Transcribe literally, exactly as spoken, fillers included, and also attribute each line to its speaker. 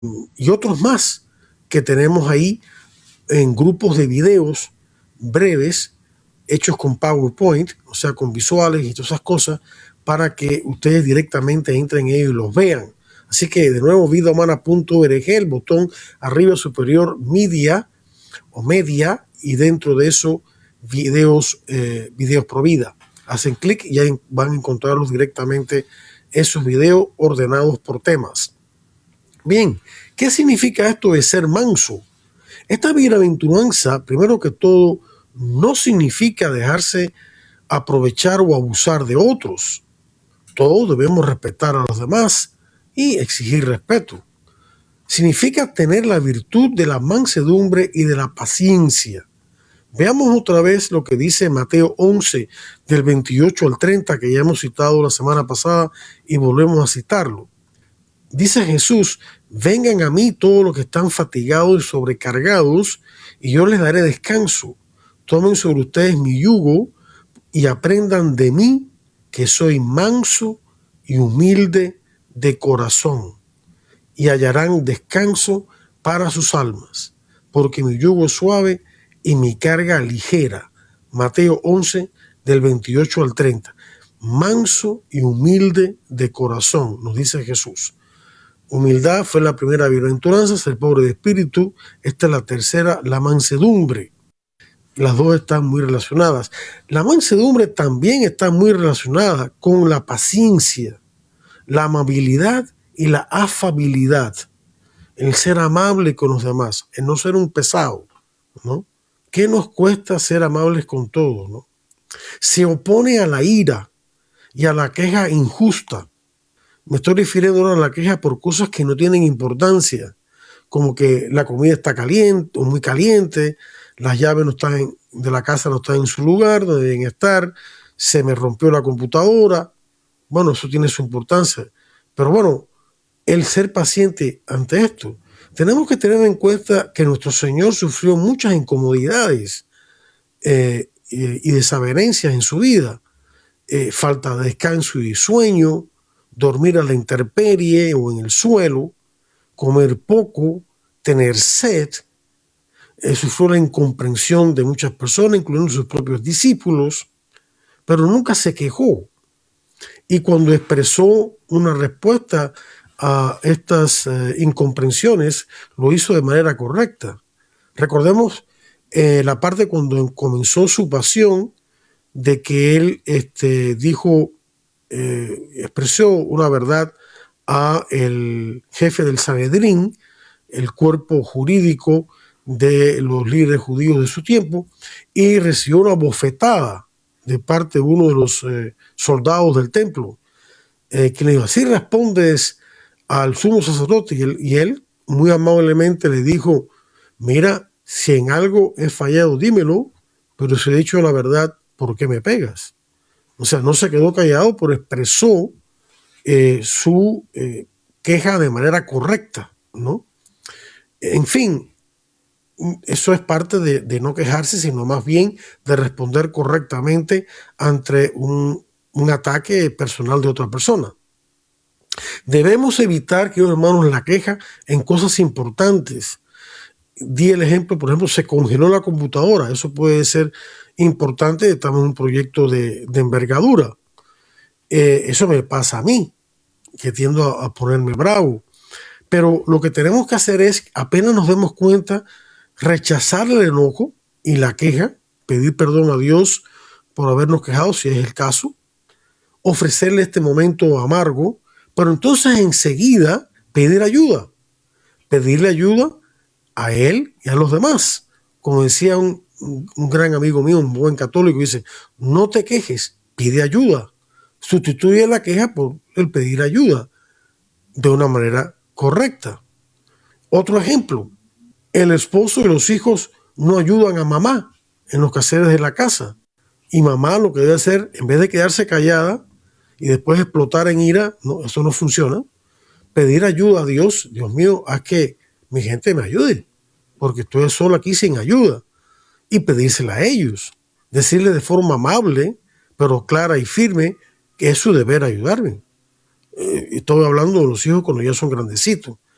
Speaker 1: y otros más que tenemos ahí en grupos de videos breves hechos con PowerPoint, o sea, con visuales y todas esas cosas, para que ustedes directamente entren en ellos y los vean. Así que, de nuevo, vida humana punto org, el botón arriba superior, media o media, y dentro de eso, videos, eh, videos pro vida. Hacen clic y ahí van a encontrarlos directamente, esos videos ordenados por temas. Bien, ¿qué significa esto de ser manso? Esta bienaventuranza, primero que todo, no significa dejarse aprovechar o abusar de otros. Todos debemos respetar a los demás y exigir respeto. Significa tener la virtud de la mansedumbre y de la paciencia. Veamos otra vez lo que dice Mateo once, del veintiocho al treinta, que ya hemos citado la semana pasada y volvemos a citarlo. Dice Jesús: vengan a mí todos los que están fatigados y sobrecargados, y yo les daré descanso. Tomen sobre ustedes mi yugo y aprendan de mí, que soy manso y humilde de corazón, y hallarán descanso para sus almas, porque mi yugo es suave y mi carga ligera. Mateo once, del veintiocho al treinta. Manso y humilde de corazón, nos dice Jesús. Humildad fue la primera bienaventuranza, ser pobre de espíritu. Esta es la tercera, la mansedumbre. Las dos están muy relacionadas. La mansedumbre también está muy relacionada con la paciencia, la amabilidad y la afabilidad. El ser amable con los demás, el no ser un pesado, ¿no? ¿Qué nos cuesta ser amables con todos, no? Se opone a la ira y a la queja injusta. Me estoy refiriendo a la queja por cosas que no tienen importancia, como que la comida está caliente o muy caliente, las llaves no están de la casa no están en su lugar donde deben estar, se me rompió la computadora. Bueno, eso tiene su importancia. Pero bueno, el ser paciente ante esto. Tenemos que tener en cuenta que nuestro Señor sufrió muchas incomodidades eh, y desavenencias en su vida. Eh, falta de descanso y sueño, dormir a la intemperie o en el suelo, comer poco, tener sed. Eh, sufrió la incomprensión de muchas personas, incluyendo sus propios discípulos, pero nunca se quejó. Y cuando expresó una respuesta a estas eh, incomprensiones, lo hizo de manera correcta. Recordemos eh, la parte cuando comenzó su pasión, de que él este, dijo, eh, expresó una verdad a el jefe del Sanedrín, el cuerpo jurídico de los líderes judíos de su tiempo, y recibió una bofetada de parte de uno de los eh, soldados del templo, eh, que le dijo: así respondes al sumo sacerdote. Y él, y él muy amablemente le dijo: mira, si en algo he fallado, dímelo, pero si he dicho la verdad, ¿por qué me pegas? O sea, no se quedó callado, pero expresó eh, su eh, queja de manera correcta, ¿no? En fin, eso es parte de, de no quejarse, sino más bien de responder correctamente ante un, un ataque personal de otra persona. Debemos evitar, queridos hermanos, la queja en cosas importantes. Di el ejemplo, por ejemplo, se congeló la computadora. Eso puede ser importante, estamos en un proyecto de, de envergadura. Eh, eso me pasa a mí, que tiendo a, a ponerme bravo. Pero lo que tenemos que hacer es, apenas nos demos cuenta, rechazar el enojo y la queja, pedir perdón a Dios por habernos quejado, si es el caso, ofrecerle este momento amargo, pero entonces enseguida pedir ayuda, pedirle ayuda a él y a los demás. Como decía un, un gran amigo mío, un buen católico, dice: no te quejes, pide ayuda. Sustituye la queja por el pedir ayuda de una manera correcta. Otro ejemplo: el esposo y los hijos no ayudan a mamá en los quehaceres de la casa. Y mamá lo que debe hacer, en vez de quedarse callada y después explotar en ira, no, eso no funciona. Pedir ayuda a Dios: Dios mío, haz que mi gente me ayude, porque estoy solo aquí sin ayuda. Y pedírsela a ellos. Decirle de forma amable, pero clara y firme, que es su deber ayudarme. Eh, estoy hablando de los hijos cuando ya son grandecitos.